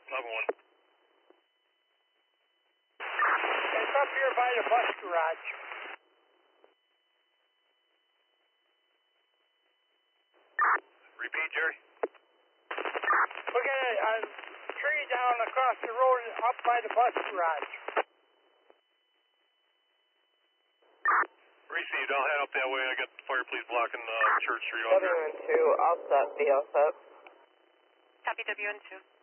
11-1. It's up here by the bus garage. Repeat, Jerry. Look at it, a tree down across the road up by the bus garage. Received. I'll head up that way. I got the fire police blocking Church Street on there. WN2, all set, be all set. Copy WN2.